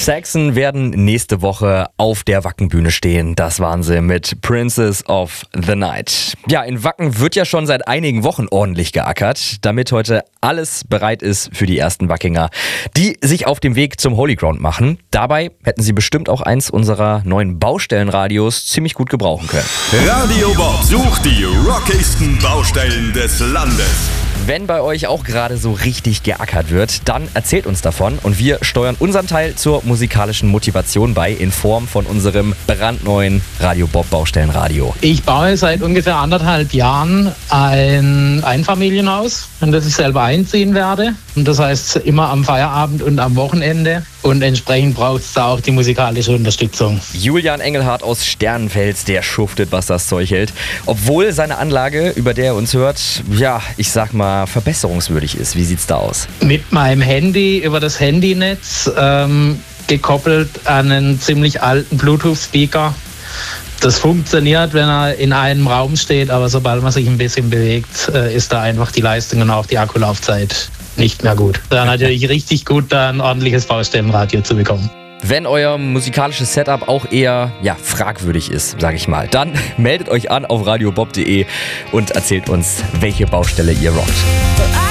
Saxon werden nächste Woche auf der Wacken-Bühne stehen. Das waren sie mit Princess of the Night. Ja, in Wacken wird ja schon seit einigen Wochen ordentlich geackert, damit heute alles bereit ist für die ersten Wackinger, die sich auf dem Weg zum Holy Ground machen. Dabei hätten sie bestimmt auch eins unserer neuen Baustellenradios ziemlich gut gebrauchen können. Radio Bob sucht die rockigsten Baustellen des Landes. Wenn bei euch auch gerade so richtig geackert wird, dann erzählt uns davon und wir steuern unseren Teil zur musikalischen Motivation bei in Form von unserem brandneuen Radio Bob Baustellenradio. Ich baue seit ungefähr 1,5 Jahren ein Einfamilienhaus, in das ich selber einziehen werde. Und das heißt immer am Feierabend und am Wochenende. Und entsprechend braucht es da auch die musikalische Unterstützung. Julian Engelhardt aus Sternenfels, der schuftet, was das Zeug hält. Obwohl seine Anlage, über der er uns hört, ja, ich sag mal, verbesserungswürdig ist. Wie sieht's da aus? Mit meinem Handy über das Handynetz gekoppelt an einen ziemlich alten Bluetooth-Speaker. Das funktioniert, wenn er in einem Raum steht, aber sobald man sich ein bisschen bewegt, ist da einfach die Leistung und auch die Akkulaufzeit nicht mehr gut. Da natürlich richtig gut, da ein ordentliches Baustellenradio zu bekommen. Wenn euer musikalisches Setup auch eher fragwürdig ist, sage ich mal, dann meldet euch an auf radiobob.de und erzählt uns, welche Baustelle ihr rockt.